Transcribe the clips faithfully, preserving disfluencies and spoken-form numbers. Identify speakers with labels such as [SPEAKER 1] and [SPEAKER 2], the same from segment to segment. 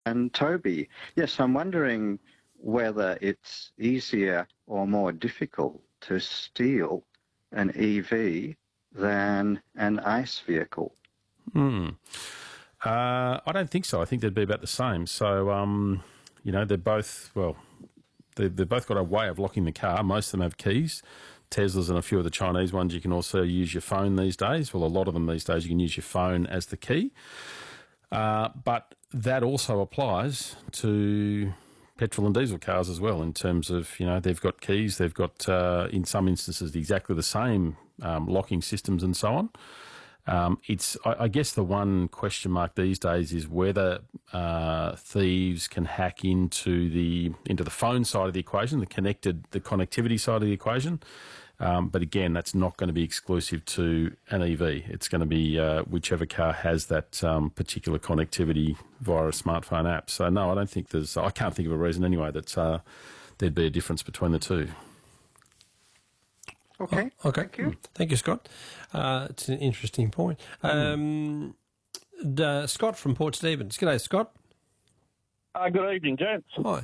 [SPEAKER 1] And Toby, yes, I'm wondering whether it's easier or more difficult to steal an E V than an ICE vehicle.
[SPEAKER 2] Hmm. Uh, I don't think so. I think they'd be about the same. So, um, you know, they're both, well, they, they've both got a way of locking the car. Most of them have keys. Teslas and a few of the Chinese ones, you can also use your phone these days. Well, a lot of them these days, you can use your phone as the key. Uh, but that also applies to petrol and diesel cars as well, in terms of, you know, they've got keys, they've got, uh, in some instances, exactly the same um, locking systems and so on. Um, it's, I, I guess the one question mark these days is whether uh, thieves can hack into the into the phone side of the equation, the connected, the connectivity side of the equation. Um, but again, that's not going to be exclusive to an E V. It's going to be uh, whichever car has that um, particular connectivity via a smartphone app. So no, I don't think there's. I can't think of a reason anyway that uh, there'd be a difference between the two.
[SPEAKER 1] Okay.
[SPEAKER 3] Oh, okay.
[SPEAKER 1] Thank you.
[SPEAKER 3] Thank you, Scott. Uh, it's an interesting point. Um, the, Scott from Port Stephens. G'day, Scott.
[SPEAKER 4] Uh, good evening, gents.
[SPEAKER 3] Hi.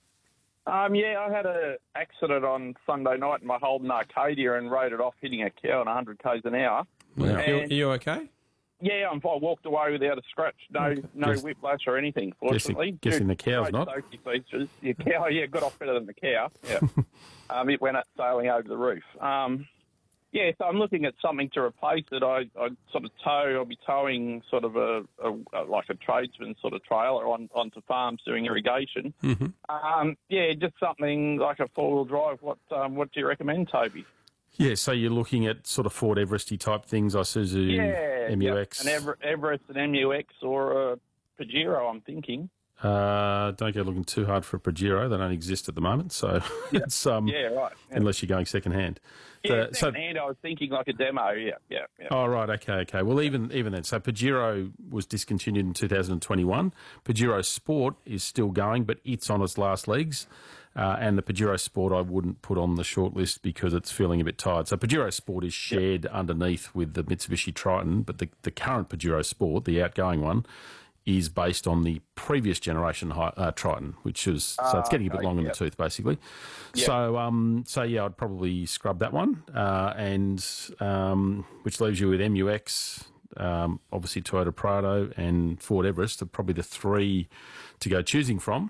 [SPEAKER 4] Um, yeah, I had an accident on Sunday night in my Holden Arcadia and rode it off hitting a cow at one hundred k's an hour.
[SPEAKER 3] Wow.
[SPEAKER 4] And,
[SPEAKER 3] You, are you okay?
[SPEAKER 4] yeah, I'm, I walked away without a scratch. No no
[SPEAKER 2] Guess-
[SPEAKER 4] whiplash or anything, fortunately.
[SPEAKER 2] Guessing, guessing the cow's
[SPEAKER 4] Great
[SPEAKER 2] not.
[SPEAKER 4] safety features. Your cow, yeah, got off better than the cow. Yeah. um, it went up sailing over the roof. Um, yeah, so I'm looking at something to replace it. I, I sort of tow, I'll be towing sort of a, a, a like a tradesman sort of trailer on onto farms doing irrigation.
[SPEAKER 3] Mm-hmm.
[SPEAKER 4] Um, yeah, just something like a four-wheel drive. What um, what do you recommend, Toby?
[SPEAKER 2] Yeah, so you're looking at sort of Ford Everesty type things, Isuzu,
[SPEAKER 4] Yeah,
[SPEAKER 2] M U X.
[SPEAKER 4] Yep. An Ever- Everest, an M U X, or a Pajero, I'm thinking.
[SPEAKER 2] Uh, don't go looking too hard for a Pajero. They don't exist at the moment, so it's um,
[SPEAKER 4] Yeah, right. Yeah,
[SPEAKER 2] unless you're going second hand.
[SPEAKER 4] yeah
[SPEAKER 2] The-
[SPEAKER 4] second hand, I was thinking like a demo, yeah, yeah, yeah.
[SPEAKER 2] Oh, right, okay, okay. Well, even even then, so Pajero was discontinued in two thousand twenty-one. Pajero Sport is still going, but it's on its last legs. Uh, and the Pajero Sport I wouldn't put on the short list because it's feeling a bit tired. So Pajero Sport is shared yep. underneath with the Mitsubishi Triton, but the, the current Pajero Sport, the outgoing one, is based on the previous generation uh, Triton, which is, so
[SPEAKER 4] uh,
[SPEAKER 2] it's getting a bit
[SPEAKER 4] okay,
[SPEAKER 2] long in
[SPEAKER 4] yep.
[SPEAKER 2] the tooth, basically.
[SPEAKER 4] Yep.
[SPEAKER 2] So, um, so yeah, I'd probably scrub that one, uh, and um, which leaves you with M U X, um, obviously Toyota Prado, and Ford Everest are probably the three to go choosing from.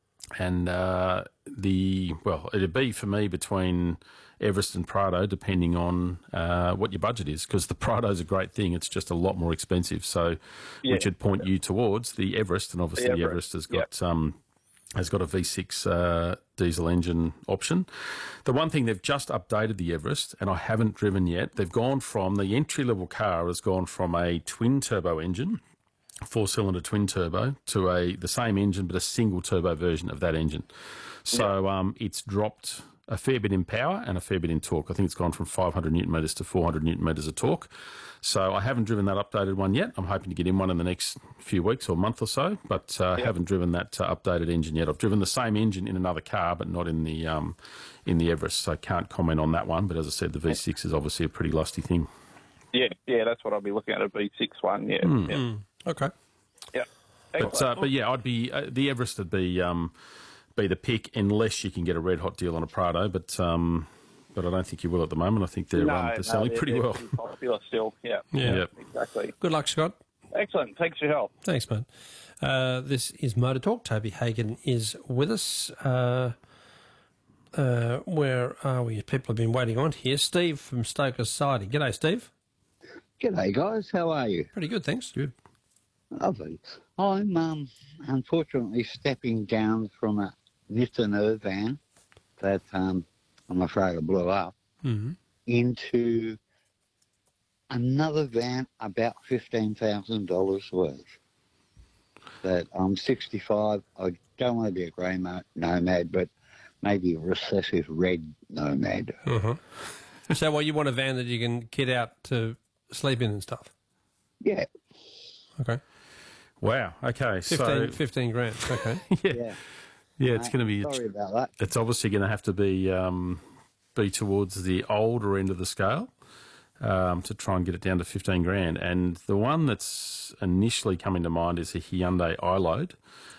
[SPEAKER 2] And uh, the, well, it'd be for me between Everest and Prado, depending on uh, what your budget is, because the Prado's a great thing. It's just a lot more expensive. So,
[SPEAKER 4] Yeah.
[SPEAKER 2] which would point you towards the Everest, and obviously the
[SPEAKER 4] The
[SPEAKER 2] Everest,
[SPEAKER 4] Everest,
[SPEAKER 2] has got um, has got a V six uh, diesel engine option. The one thing they've just updated the Everest, and I haven't driven yet. They've gone from the entry level car has gone from a twin turbo engine, four-cylinder twin turbo, to a the same engine but a single turbo version of that engine. So yeah. um, it's dropped a fair bit in power and a fair bit in torque. I think it's gone from five hundred newton metres to four hundred newton metres of torque. So I haven't driven that updated one yet. I'm hoping to get in one in the next few weeks or month or so, but I uh, yeah. haven't driven that uh, updated engine yet. I've driven the same engine in another car, but not in the um, in the Everest, so I can't comment on that one. But as I said, the V six is obviously a pretty lusty thing.
[SPEAKER 4] Yeah, yeah, that's what I'll be looking at, a V six one, yeah.
[SPEAKER 2] Mm.
[SPEAKER 4] yeah.
[SPEAKER 3] Mm. Okay.
[SPEAKER 4] Yeah.
[SPEAKER 2] But, uh, but yeah, I'd be uh, the Everest would be um, be the pick unless you can get a red hot deal on a Prado. But um, but I don't think you will at the moment. I think they're
[SPEAKER 4] no,
[SPEAKER 2] um, they're
[SPEAKER 4] no,
[SPEAKER 2] selling
[SPEAKER 4] they're,
[SPEAKER 2] pretty
[SPEAKER 4] they're
[SPEAKER 2] well.
[SPEAKER 4] Pretty popular still. Yeah.
[SPEAKER 3] Yeah.
[SPEAKER 2] Yep.
[SPEAKER 4] Exactly.
[SPEAKER 3] Good luck, Scott.
[SPEAKER 4] Excellent. Thanks for your help.
[SPEAKER 3] Thanks, mate. Uh, this is Motor Talk. Toby Hagan is with us. Uh, uh, where are we? People have been waiting on here. Steve from Stoker Society. G'day, Steve.
[SPEAKER 5] G'day, guys. How are you?
[SPEAKER 3] Pretty good, thanks.
[SPEAKER 2] Good.
[SPEAKER 5] Lovely. I'm um, unfortunately stepping down from a Nissan Irvan that um, I'm afraid I blew up
[SPEAKER 3] Mm-hmm.
[SPEAKER 5] into another van about fifteen thousand dollars worth. That I'm sixty-five. I don't want to be a grey mo- nomad, but maybe a recessive red nomad.
[SPEAKER 3] Uh-huh. So, well, you want a van that you can kit out to sleep in and stuff?
[SPEAKER 5] Yeah.
[SPEAKER 3] Okay.
[SPEAKER 2] Wow. Okay.
[SPEAKER 3] fifteen,
[SPEAKER 2] so
[SPEAKER 3] fifteen grand. Okay.
[SPEAKER 2] yeah,
[SPEAKER 5] Yeah.
[SPEAKER 2] yeah, it's going to be.
[SPEAKER 5] Sorry about that.
[SPEAKER 2] It's obviously going to have to be um, be towards the older end of the scale um, to try and get it down to fifteen grand. And the one that's initially coming to mind is a Hyundai iLoad.